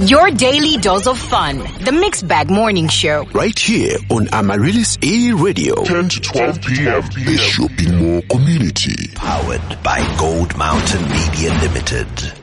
Your daily dose of fun. The Mixed Bag Morning Show. Right here on Amaryllis A Radio. 10 to 12 p.m. The Shopping Mall Community. Powered by Gold Mountain Media Limited.